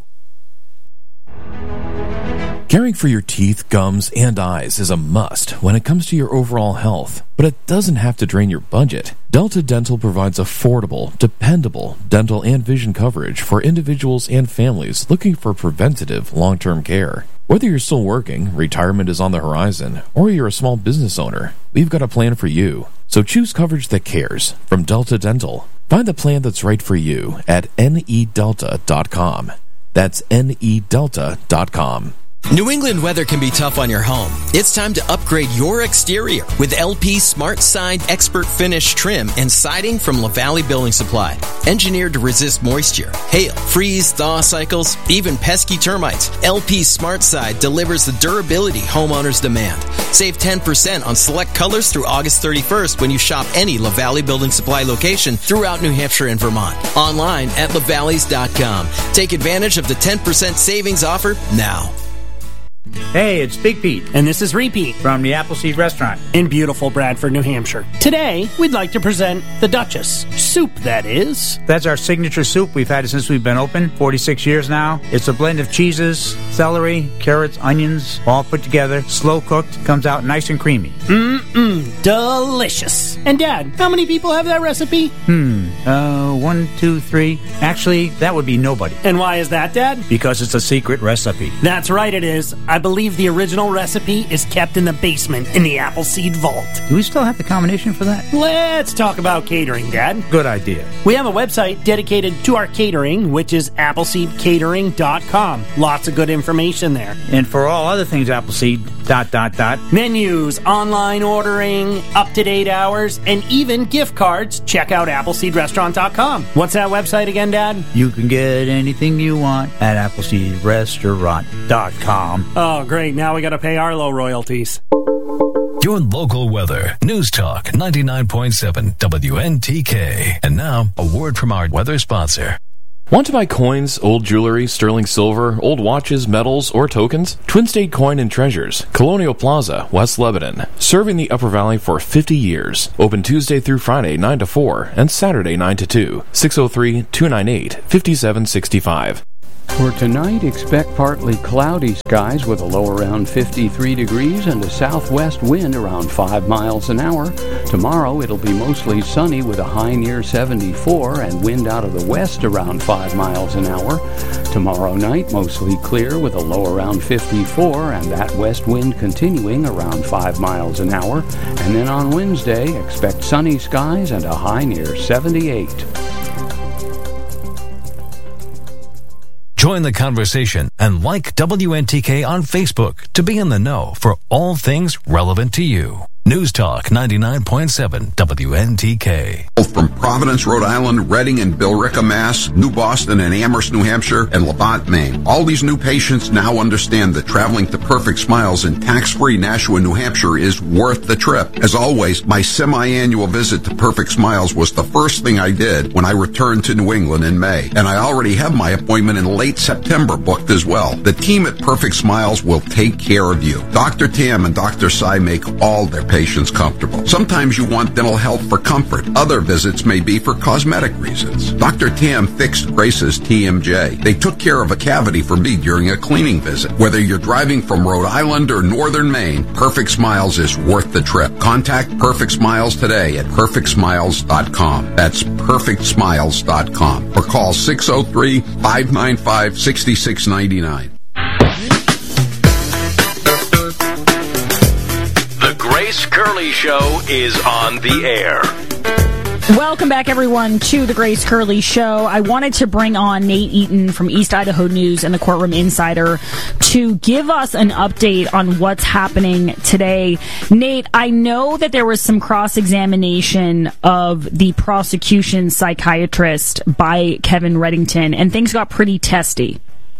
Caring for your teeth, gums, and eyes is a must when it comes to your overall health, but it doesn't have to drain your budget. Delta Dental provides affordable, dependable dental and vision coverage for individuals and families looking for preventative, long-term care. Whether you're still working, retirement is on the horizon, or you're a small business owner, we've got a plan for you. So choose coverage that cares from Delta Dental. Find the plan that's right for you at nedelta.com. That's nedelta.com. New England weather can be tough on your home. It's time to upgrade your exterior with LP Smart Side Expert Finish trim and siding from LaValley Building Supply. Engineered to resist moisture, hail, freeze, thaw cycles, even pesky termites, LP Smart Side delivers the durability homeowners demand. Save 10% on select colors through August 31st when you shop any LaValley Building Supply location throughout New Hampshire and Vermont. Online at lavalleys.com. Take advantage of the 10% savings offer now. Hey, it's Big Pete. And this is Repeat from the Appleseed Restaurant in beautiful Bradford, New Hampshire. Today, we'd like to present the Duchess. Soup, that is. That's our signature soup. We've had it since we've been open, 46 years now. It's a blend of cheeses, celery, carrots, onions, all put together, slow cooked, comes out nice and creamy. Delicious. And Dad, how many people have that recipe? 1, 2, 3. Actually, that would be nobody. And why is that, Dad? Because it's a secret recipe. That's right, it is. I believe the original recipe is kept in the basement in the Appleseed Vault. Do we still have the combination for that? Let's talk about catering, Dad. Good idea. We have a website dedicated to our catering, which is appleseedcatering.com. Lots of good information there. And for all other things Appleseed, ... menus, online ordering, up-to-date hours, and even gift cards, check out appleseedrestaurant.com. What's that website again, Dad? You can get anything you want at appleseedrestaurant.com. Oh, great. Now we got to pay Arlo royalties. Your local weather. News Talk 99.7 WNTK. And now, a word from our weather sponsor. Want to buy coins, old jewelry, sterling silver, old watches, medals, or tokens? Twin State Coin and Treasures, Colonial Plaza, West Lebanon. Serving the Upper Valley for 50 years. Open Tuesday through Friday 9 to 4 and Saturday 9 to 2. 603-298-5765. For tonight, expect partly cloudy skies with a low around 53 degrees and a southwest wind around 5 miles an hour. Tomorrow, it'll be mostly sunny with a high near 74 and wind out of the west around 5 miles an hour. Tomorrow night, mostly clear with a low around 54 and that west wind continuing around 5 miles an hour. And then on Wednesday, expect sunny skies and a high near 78. Join the conversation and like WNTK on Facebook to be in the know for all things relevant to you. News Talk 99.7 WNTK. From Providence, Rhode Island, Reading and Billerica, Mass., New Boston and Amherst, New Hampshire, and Levant, Maine. All these new patients now understand that traveling to Perfect Smiles in tax-free Nashua, New Hampshire is worth the trip. As always, my semi-annual visit to Perfect Smiles was the first thing I did when I returned to New England in May. And I already have my appointment in late September booked as well. The team at Perfect Smiles will take care of you. Dr. Tam and Dr. Sai make all their patients comfortable. Sometimes you want dental health for comfort. Other visits may be for cosmetic reasons. Dr. Tam fixed Grace's TMJ. They took care of a cavity for me during a cleaning visit. Whether you're driving from Rhode Island or Northern Maine, Perfect Smiles is worth the trip. Contact Perfect Smiles today at perfectsmiles.com. That's perfectsmiles.com. Or call 603-595-6699. Grace Curley Show is on the air. Welcome back, everyone, to the Grace Curley Show. I wanted to bring on Nate Eaton from East Idaho News and the Courtroom Insider to give us an update on what's happening today. Nate, I know that there was some cross-examination of the prosecution psychiatrist by Kevin Reddington, and things got pretty testy.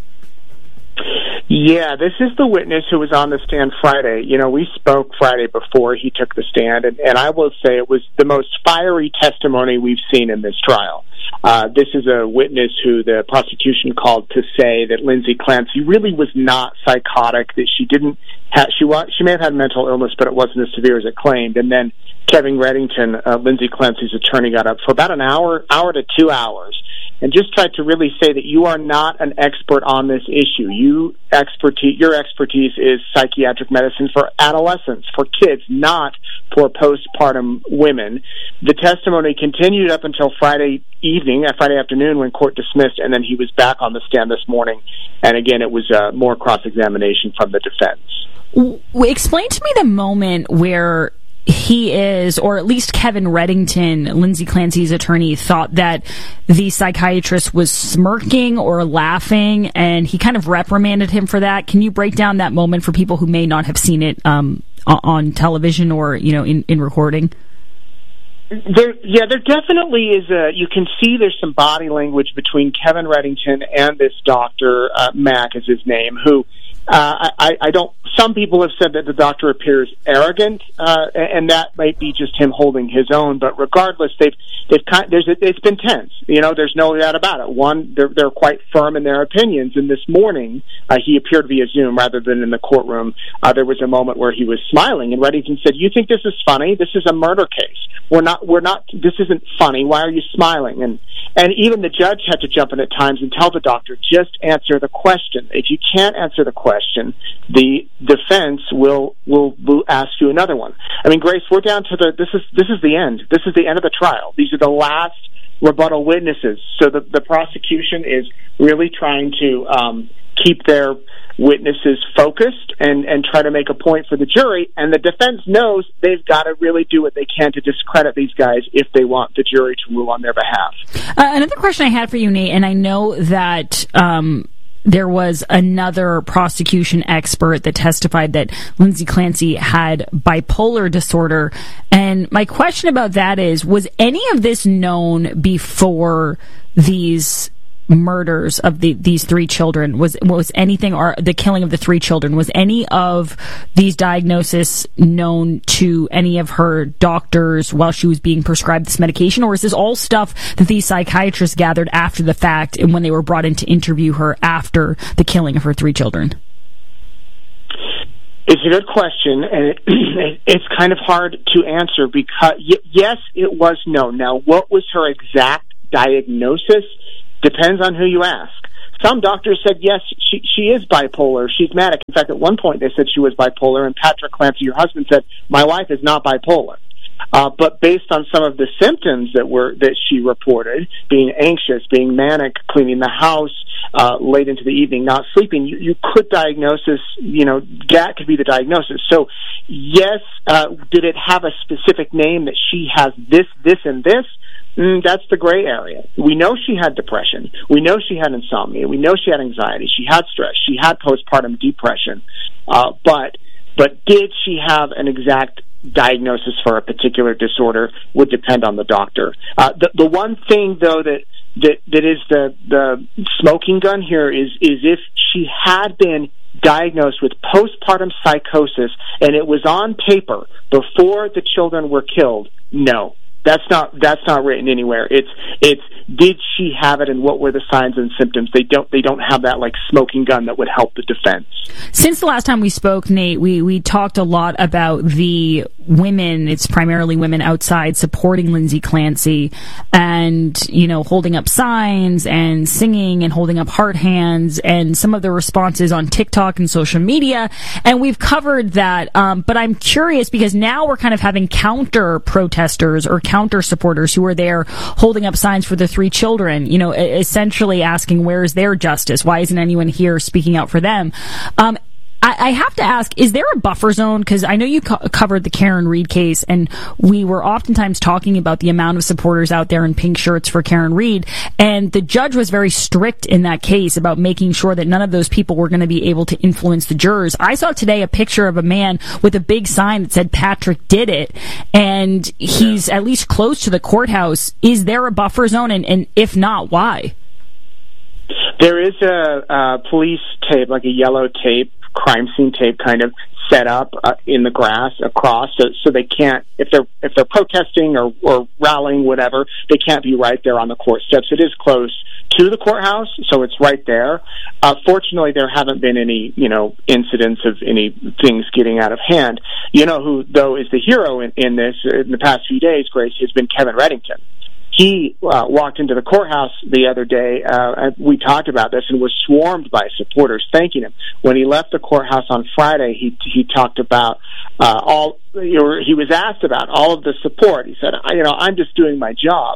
Yeah, this is the witness who was on the stand Friday. You know, we spoke Friday before he took the stand, and I will say it was the most fiery testimony we've seen in this trial. This is a witness who the prosecution called to say that Lindsay Clancy really was not psychotic, that she didn't have, she may have had mental illness, but it wasn't as severe as it claimed. And then Kevin Reddington, Lindsay Clancy's attorney, got up for about an hour to 2 hours, and just tried to really say that you are not an expert on this issue. Your expertise is psychiatric medicine for adolescents, for kids, not for postpartum women. The testimony continued up until Friday afternoon when court dismissed, and then he was back on the stand this morning. And again, it was more cross-examination from the defense. Explain to me the moment where he is, or at least Kevin Reddington, Lindsay Clancy's attorney, thought that the psychiatrist was smirking or laughing, and he kind of reprimanded him for that. Can you break down that moment for people who may not have seen it on television or, you know, in recording? There definitely is you can see there's some body language between Kevin Reddington and this doctor, Mack is his name, who I don't some people have said that the doctor appears arrogant, and that might be just him holding his own. But regardless, it's been tense. There's no doubt about it. One, they're quite firm in their opinions. And this morning, he appeared via Zoom rather than in the courtroom. There was a moment where he was smiling, and Reddington said, "You think this is funny? This is a murder case. We're not. This isn't funny. Why are you smiling?" And even the judge had to jump in at times and tell the doctor, "Just answer the question. If you can't answer the question, the defense will ask you another one." I mean, Grace, we're down to this is the end. This is the end of the trial. These are the last rebuttal witnesses. So the prosecution is really trying to keep their witnesses focused and try to make a point for the jury. And the defense knows they've got to really do what they can to discredit these guys if they want the jury to rule on their behalf. Another question I had for you, Nate, and I know that there was another prosecution expert that testified that Lindsay Clancy had bipolar disorder. And my question about that is, was any of this known before these murders of these three children? Was anything, or the killing of the three children, was any of these diagnoses known to any of her doctors while she was being prescribed this medication? Or is this all stuff that these psychiatrists gathered after the fact and when they were brought in to interview her after the killing of her three children? It's a good question, and it's kind of hard to answer because, yes, it was known. Now, what was her exact diagnosis? Depends on who you ask. Some doctors said, yes, she is bipolar. She's manic. In fact, at one point they said she was bipolar, and Patrick Clancy, your husband, said, my wife is not bipolar. But based on some of the symptoms that she reported, being anxious, being manic, cleaning the house late into the evening, not sleeping, you could diagnose this, that could be the diagnosis. So, yes, did it have a specific name that she has this, and this? That's the gray area. We know she had depression. We know she had insomnia. We know she had anxiety. She had stress. She had postpartum depression. But did she have an exact diagnosis for a particular disorder would depend on the doctor. The one thing, though, that is the smoking gun here is if she had been diagnosed with postpartum psychosis and it was on paper before the children were killed, no. That's not written anywhere. It's did she have it and what were the signs and symptoms? They don't have that like smoking gun that would help the defense. Since the last time we spoke, Nate, we talked a lot about the women, it's primarily women outside supporting Lindsay Clancy and, holding up signs and singing and holding up heart hands and some of the responses on TikTok and social media. And we've covered that. But I'm curious because now we're kind of having counter protesters or counter supporters who are there holding up signs for the three children, essentially asking, where's their justice? Why isn't anyone here speaking out for them? I have to ask, is there a buffer zone? Because I know you covered the Karen Read case, and we were oftentimes talking about the amount of supporters out there in pink shirts for Karen Read, and the judge was very strict in that case about making sure that none of those people were going to be able to influence the jurors. I saw today a picture of a man with a big sign that said Patrick did it, and he's at least close to the courthouse. Is there a buffer zone, and if not, why? There is a police tape, like a yellow tape, crime scene tape kind of set up in the grass across so they can't, if they're protesting or rallying, whatever, they can't be right there on the court steps. It is close to the courthouse, so it's right there. Fortunately, there haven't been any, incidents of any things getting out of hand. Who, though, is the hero in this in the past few days, Grace, has been Kevin Reddington. He walked into the courthouse the other day, and we talked about this, and was swarmed by supporters thanking him. When he left the courthouse on Friday, he talked about he was asked about all of the support. He said, I'm just doing my job.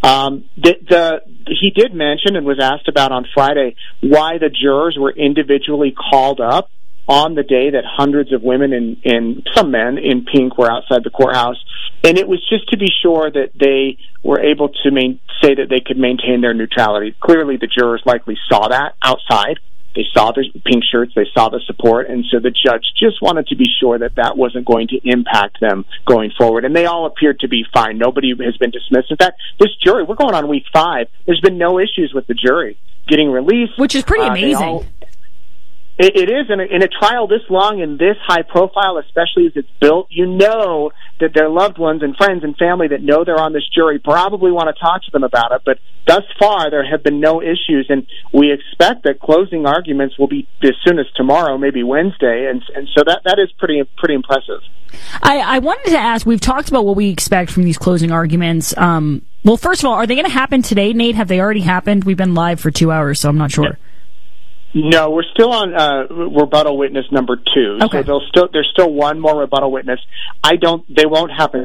He did mention and was asked about on Friday why the jurors were individually called up on the day that hundreds of women and some men in pink were outside the courthouse. And it was just to be sure that they were able to say that they could maintain their neutrality. Clearly, the jurors likely saw that outside. They saw the pink shirts, they saw the support, and so the judge just wanted to be sure that wasn't going to impact them going forward. And they all appeared to be fine. Nobody has been dismissed. In fact, this jury, we're going on week 5, there's been no issues with the jury getting released. Which is pretty amazing. It is in a trial this long and this high profile, especially as it's built. You know that their loved ones and friends and family that know they're on this jury probably want to talk to them about it. But thus far, there have been no issues, and we expect that closing arguments will be as soon as tomorrow, maybe Wednesday, and so that is pretty impressive. I wanted to ask. We've talked about what we expect from these closing arguments. Well, first of all, are they going to happen today, Nate? Have they already happened? We've been live for 2 hours, so I'm not sure. No, we're still on rebuttal witness number 2. Okay. So there's still one more rebuttal witness. They won't happen.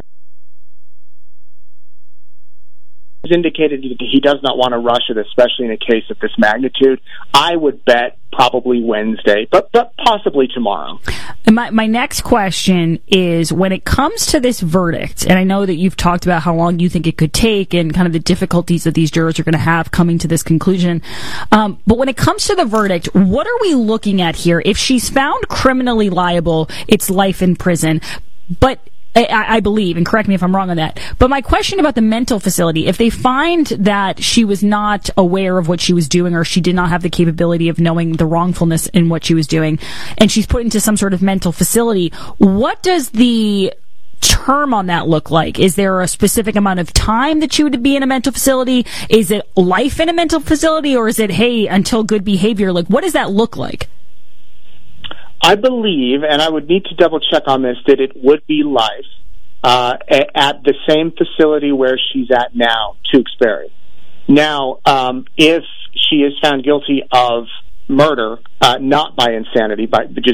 He's indicated that he does not want to rush it, especially in a case of this magnitude. I would bet probably Wednesday, but possibly tomorrow. And my next question is, when it comes to this verdict, and I know that you've talked about how long you think it could take and kind of the difficulties that these jurors are going to have coming to this conclusion, but when it comes to the verdict, what are we looking at here? If she's found criminally liable, it's life in prison, but I believe, and correct me if I'm wrong on that. But my question about the mental facility, if they find that she was not aware of what she was doing, or she did not have the capability of knowing the wrongfulness in what she was doing, and she's put into some sort of mental facility, what does the term on that look like? Is there a specific amount of time that she would be in a mental facility? Is it life in a mental facility, or is it, hey, until good behavior? Like, what does that look like? I believe, and I would need to double check on this, that it would be life at the same facility where she's at now, Tewksbury. Now, if she is found guilty of murder, not by insanity, but just